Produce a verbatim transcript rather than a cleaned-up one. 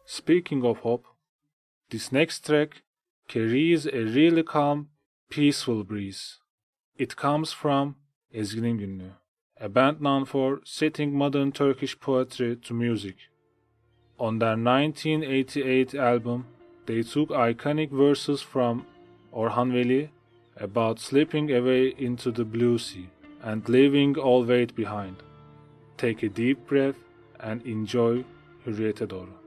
Speaking of hope, this next track carries a really calm, peaceful breeze. It comes from Ezgi'nin Günlüğü, a band known for setting modern Turkish poetry to music. On their nineteen eighty-eight album, they took iconic verses from Orhan Veli about slipping away into the blue sea and leaving all weight behind. Take a deep breath and enjoy Hürriyete Doğru.